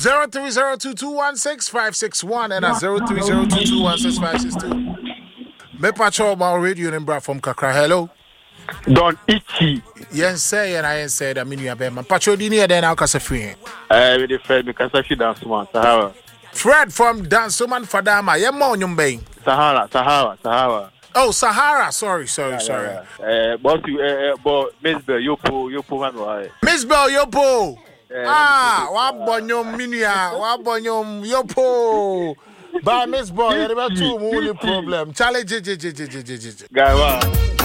0302216561 and 0302216562. Me patrol about radio number from Kakra. Hello. Don Ichi. Yes, say, and I said, I mean, you have been patrol dinner then I'll cast a free. With the Fred because I should dance one. Sahara. Fred from Dansuman Fadama. Yemon Bay. Sahara. Oh, Sahara. Sorry. Boss, Miss Bell, Yopo, man, Miss Bell, Yopo. Wabonyom Minia, Wabonyom Yopo. By Miss Bell, you have two only problem. Challenge. Guy,